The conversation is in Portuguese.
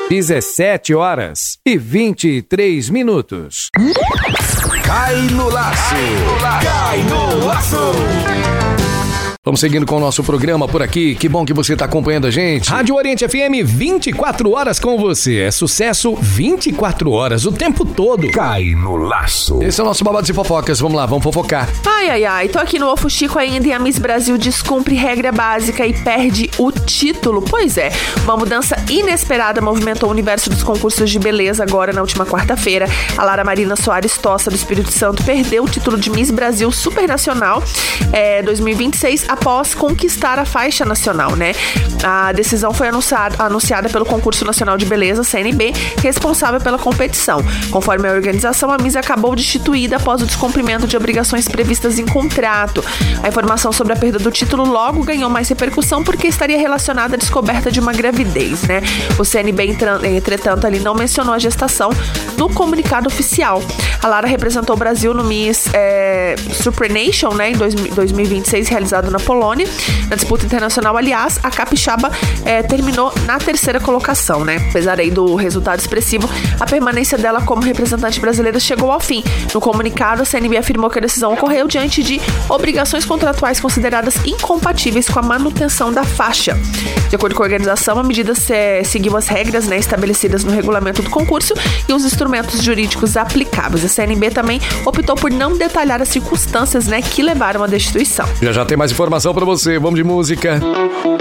17h23. Cai no laço! Cai no laço! Vamos seguindo com o nosso programa por aqui. Que bom que você está acompanhando a gente. Rádio Oriente FM, 24 horas com você. É sucesso 24 horas, o tempo todo. Cai no laço. Esse é o nosso Babados e Fofocas. Vamos lá, vamos fofocar. Ai. Tô aqui no Ofo Chico ainda e a Miss Brasil descumpre regra básica e perde o título. Pois é, uma mudança inesperada movimentou o universo dos concursos de beleza agora na última quarta-feira. A Lara Marina Soares Tossa, do Espírito Santo, perdeu o título de Miss Brasil Supernacional 2026 após conquistar a faixa nacional, né? A decisão foi anunciada pelo Concurso Nacional de Beleza, CNB, responsável pela competição. Conforme a organização, a Miss acabou destituída após o descumprimento de obrigações previstas em contrato. A informação sobre a perda do título logo ganhou mais repercussão porque estaria relacionada à descoberta de uma gravidez, né? O CNB, entretanto, ali não mencionou a gestação no comunicado oficial. A Lara representou o Brasil no Miss Supernation, né, em 2026, realizado na Polônia. Na disputa internacional, aliás, a capixaba terminou na terceira colocação, né? Apesar aí do resultado expressivo, a permanência dela como representante brasileira chegou ao fim. No comunicado, a CNB afirmou que a decisão ocorreu diante de obrigações contratuais consideradas incompatíveis com a manutenção da faixa. De acordo com a organização, a medida seguiu as regras, né, estabelecidas no regulamento do concurso e os instrumentos jurídicos aplicáveis. A CNB também optou por não detalhar as circunstâncias, né, que levaram à destituição. Já tem mais informação pra você. Vamos de música.